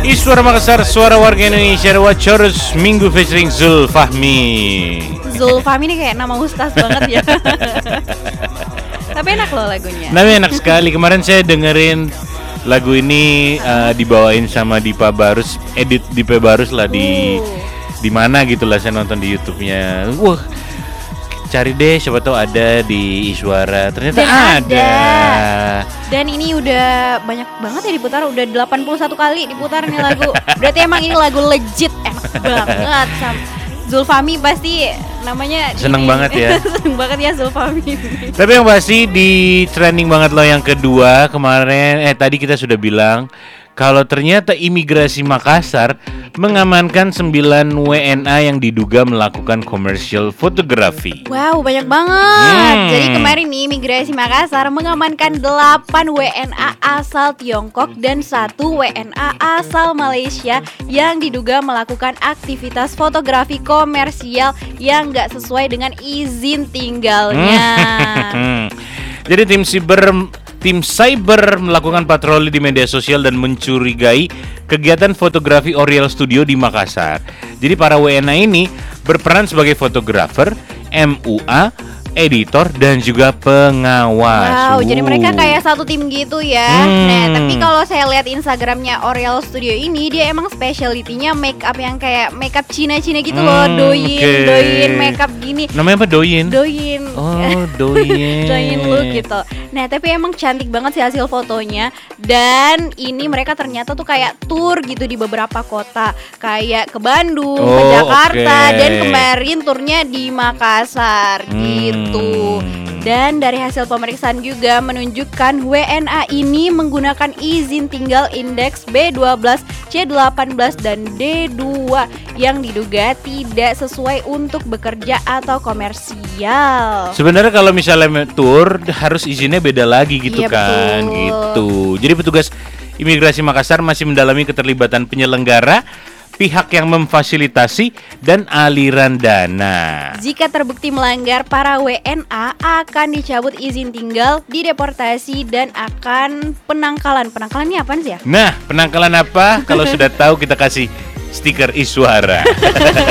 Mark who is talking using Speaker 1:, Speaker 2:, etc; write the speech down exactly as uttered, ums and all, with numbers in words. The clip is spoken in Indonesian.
Speaker 1: Iswara Makassar, suara warga Indonesia, Wacorus Minggu featuring Zul Fahmi.
Speaker 2: Zul Fahmi ini kayak nama ustaz banget ya. Tapi enak loh lagunya.
Speaker 1: Namanya enak sekali. Kemarin saya dengerin lagu ini uh, dibawain sama Dipa Barus, edit Dipa Barus lah di
Speaker 2: uh.
Speaker 1: di mana gitu lah, saya nonton di YouTube-nya. Wah, cari deh, siapa tahu ada di Iswara. Ternyata
Speaker 2: Dan
Speaker 1: ada.
Speaker 2: ada. Dan ini udah banyak banget ya diputar, udah delapan puluh satu kali diputar nih lagu. Berarti emang ini lagu legit, enak banget. Zul Fahmi pasti namanya
Speaker 1: seneng
Speaker 2: ini.
Speaker 1: banget ya.
Speaker 2: Seneng banget ya Zul Fahmi.
Speaker 1: Tapi yang pasti di trending banget loh yang kedua kemarin. Eh tadi kita sudah bilang kalau ternyata imigrasi Makassar mengamankan sembilan W N A yang diduga melakukan commercial fotografi.
Speaker 2: Wow, banyak banget.
Speaker 1: Hmm.
Speaker 2: Jadi kemarin nih imigrasi Makassar mengamankan delapan W N A asal Tiongkok dan satu W N A asal Malaysia yang diduga melakukan aktivitas fotografi komersial yang nggak sesuai dengan izin tinggalnya.
Speaker 1: Hmm. Jadi tim siber Tim cyber melakukan patroli di media sosial dan mencurigai kegiatan fotografi Oriel Studio di Makassar. Jadi para W N A ini berperan sebagai fotografer, M U A, editor dan juga pengawas.
Speaker 2: Wow,
Speaker 1: uh.
Speaker 2: jadi mereka kayak satu tim gitu ya.
Speaker 1: Hmm.
Speaker 2: Nah, tapi kalau saya lihat Instagramnya Oriel Studio ini, dia emang specialty-nya make up yang kayak make up Cina-Cina gitu
Speaker 1: hmm,
Speaker 2: loh, doyin,
Speaker 1: okay.
Speaker 2: doyin make up gini.
Speaker 1: Namanya apa, doyin?
Speaker 2: Doyin.
Speaker 1: Oh, doyin.
Speaker 2: Doyin look gitu. Nah, tapi emang cantik banget sih hasil fotonya. Dan ini mereka ternyata tuh kayak tour gitu di beberapa kota, kayak ke Bandung,
Speaker 1: oh,
Speaker 2: ke Jakarta,
Speaker 1: okay.
Speaker 2: dan kemarin turnya di Makassar hmm. gitu. Dan dari hasil pemeriksaan juga menunjukkan W N A ini menggunakan izin tinggal indeks B dua belas, C delapan belas, dan D dua yang diduga tidak sesuai untuk bekerja atau komersial.
Speaker 1: Sebenarnya kalau misalnya tour harus izinnya beda lagi gitu
Speaker 2: iya,
Speaker 1: kan,
Speaker 2: betul.
Speaker 1: gitu. Jadi petugas imigrasi Makassar masih mendalami keterlibatan penyelenggara, pihak yang memfasilitasi, dan aliran dana.
Speaker 2: Jika terbukti melanggar, para W N A akan dicabut izin tinggal, dideportasi, dan akan penangkalan. Penangkalan ini apaan sih ya?
Speaker 1: Nah, penangkalan apa? Kalau sudah tahu kita kasih stiker Iswara.